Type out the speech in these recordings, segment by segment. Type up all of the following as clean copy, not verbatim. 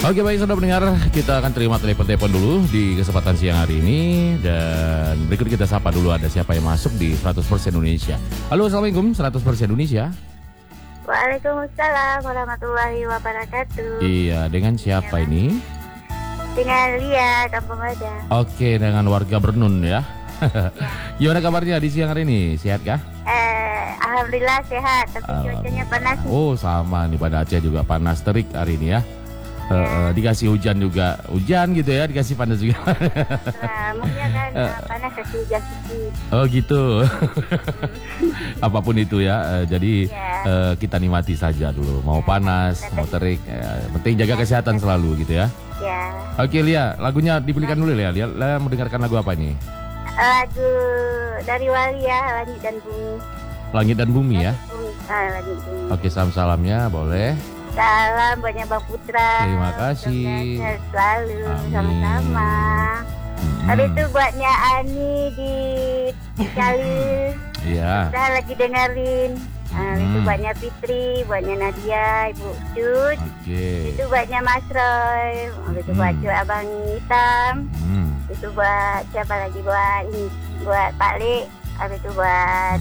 Oke, baik saudara pendengar, kita akan terima telepon dulu di kesempatan siang hari ini. Dan berikut kita sapa dulu ada siapa yang masuk di 100% Indonesia. Halo, Assalamualaikum 100% Indonesia. Waalaikumsalam warahmatullahi wabarakatuh. Iya, dengan siapa ini? Dengan Lia, Kampung Aja. Oke, dengan warga Bernun ya. Gimana kabarnya di siang hari ini? Sehat kah? Alhamdulillah sehat, tapi cuacanya panas. Oh, sama nih, pada Aceh juga panas terik hari ini ya. Dikasih hujan juga, hujan gitu ya, dikasih panas juga. Nah, mungkin kan panas kasih hujan sedikit. Oh gitu. Apapun itu ya, jadi kita nikmati saja dulu. Mau panas, mau terik, penting jaga kesehatan selalu gitu ya. Ya. Oke Lia, lagunya dipilihkan dulu Lia. Lia mau dengarkan lagu apa nih? Lagu dari Wali ya, Langit dan Bumi. Langit dan Bumi ya. Langit dan Bumi. Oke, salam-salamnya boleh. Salam buatnya Bang Putra. Terima kasih. Sehat selalu. Amin. Sama-sama. Habis itu buatnya Ani di Cali. Iya. Udah lagi dengerin. Itu buatnya Fitri, buatnya Nadia, Ibu Cut. Oke. Itu buatnya Mas Roy. Itu buat Abang Hitam. Itu buat siapa lagi, buat Pak Le. Habis itu buat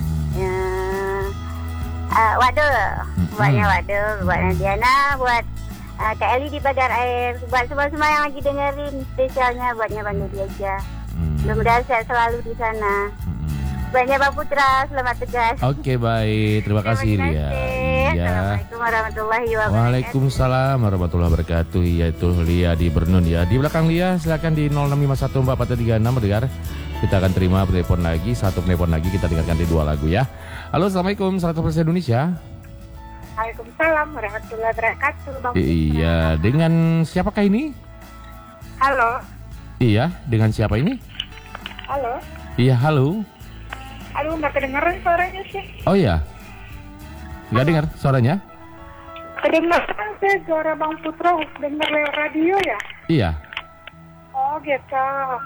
Wadul. Buatnya Wadul, buat Diana, buat Kak Eli di Pagar Air. Buat semua yang lagi dengerin, spesialnya buatnya Bang Dedi aja. Mudah-mudahan sehat selalu di sana. Banyak Bang Putra, selamat tugas. Oke, baik, terima kasih Lia. Iya. Assalamualaikum warahmatullahi wabarakatuh. Waalaikumsalam warahmatullahi wabarakatuh. Iya, itu Lia di Bernun ya. Di belakang Lia silakan di 06514436 mendengar. Kita akan terima telepon lagi, satu telepon lagi, kita dengarkan di dua lagu ya. Halo, Assalamualaikum 100% Indonesia. Waalaikumsalam warahmatullahi wabarakatuh, Bang Putra. Iya, dengan siapakah ini? Halo. Iya, dengan siapa ini? Halo. Iya, halo. Aduh, nggak kedengeran suaranya sih. Oh iya, nggak dengar suaranya? Kedengeran sih suara Bang Putra, dengar lewat radio ya? Iya. Oh gitu.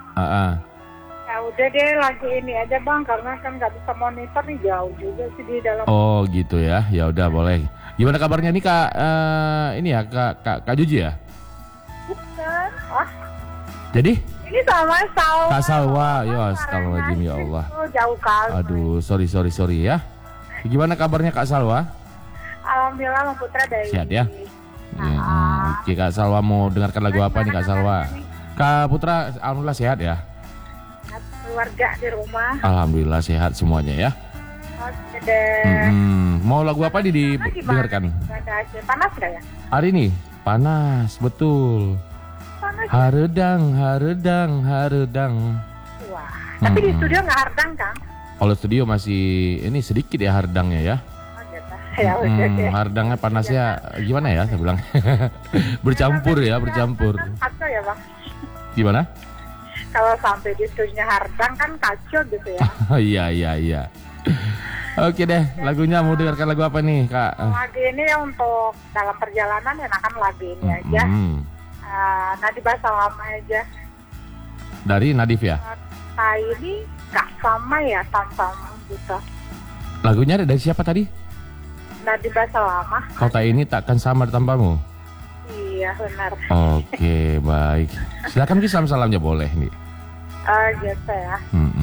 Ya udah deh, lagu ini aja Bang, karena kan nggak bisa monitor nih, jauh juga sih di dalam. Oh gitu ya, ya udah boleh. Gimana kabarnya nih Kak? Ini ya Kak Juji ya? Bukan. Wah. Jadi? Ini sama Salwa. Kak Salwa, ya astagfirullahaladzim ya Allah. Oh, jauh kali. Aduh, sorry ya. Gimana kabarnya Kak Salwa? Alhamdulillah Bang Putra dari. Sehat ya? Oke, Kak Salwa mau dengarkan lagu apa nih Kak Salwa? Kak Putra, alhamdulillah sehat ya? Keluarga di rumah. Alhamdulillah sehat semuanya ya. Oke deh. Mau lagu apa nih didengarkan? Panas gak ya? Hari ini panas, betul. Panas. Haredang. Wah, tapi di studio nggak hardang kan? Kalau studio masih ini sedikit ya hardangnya ya. Oh gitu. Ya udah deh. Hardangnya panasnya gimana ya saya bilang. bercampur. Kacau ya Bang. Gimana? Kalau sampai di studionya hardang kan kacau gitu ya. Iya. Oke deh, lagunya mau dengarkan lagu apa nih Kak? Lagu ini untuk dalam perjalanan enakan lagu ini aja. Nadi bahasa lama aja. Dari Nadif ya? Nah ini gak sama ya sama gitu. Lagunya dari siapa tadi? Nadi bahasa lama. Kota ini takkan sama tanpamu. Iya benar. Oke, baik. Silakan salam-salamnya boleh nih. Gitu ya.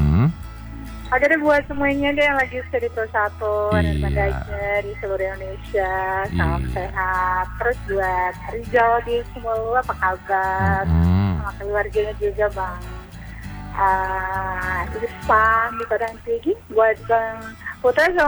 Ada deh buat semuanya deh yang lagi studi pro 1 dan aja di seluruh Indonesia. Salam sehat. Terus buat Rizal di semua apa kabar? Sama keluarganya juga Bang. Irfan di Padang Tinggi. Buat Bang Putra sama